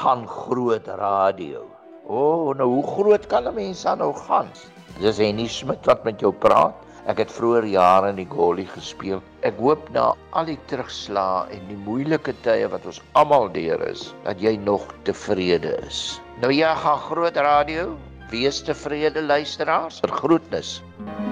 gaan groot radio. Nou hoe groot kan 'n mens dan nou gaan? Dis Henny Smit wat met jou praat. Ek het vroeër jare in die Golly gespeel. Ek hoop na al die terugslae en die moeilike tye wat ons almal deur is, dat jy nog tevrede is. Nou ja, gaan groot radio. Wees tevrede luisteraars. Groetnis.